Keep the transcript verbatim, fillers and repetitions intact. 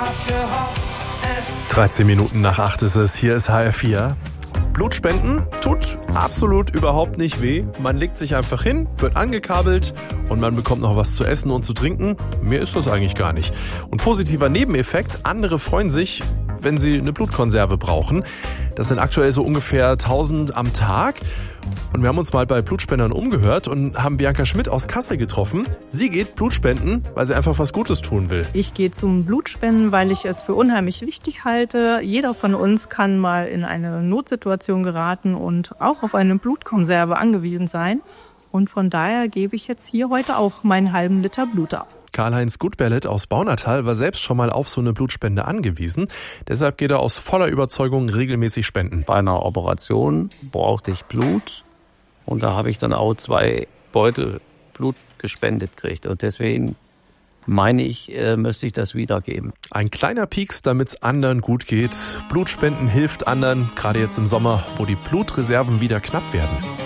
dreizehn Minuten nach acht ist es. Hier ist H R vier. Blutspenden tut absolut überhaupt nicht weh. Man legt sich einfach hin, wird angekabelt und man bekommt noch was zu essen und zu trinken. Mehr ist das eigentlich gar nicht. Und positiver Nebeneffekt, andere freuen sich, wenn sie eine Blutkonserve brauchen. Das sind aktuell so ungefähr tausend am Tag. Und wir haben uns mal bei Blutspendern umgehört und haben Bianca Schmidt aus Kassel getroffen. Sie geht Blutspenden, weil sie einfach was Gutes tun will. Ich gehe zum Blutspenden, weil ich es für unheimlich wichtig halte. Jeder von uns kann mal in eine Notsituation geraten und auch auf eine Blutkonserve angewiesen sein. Und von daher gebe ich jetzt hier heute auch meinen halben Liter Blut ab. Karl-Heinz Gutberlet aus Baunatal war selbst schon mal auf so eine Blutspende angewiesen. Deshalb geht er aus voller Überzeugung regelmäßig spenden. Bei einer Operation brauchte ich Blut und da habe ich dann auch zwei Beutel Blut gespendet gekriegt. Und deswegen meine ich, äh, müsste ich das wiedergeben. Ein kleiner Pieks, damit es anderen gut geht. Blutspenden hilft anderen, gerade jetzt im Sommer, wo die Blutreserven wieder knapp werden.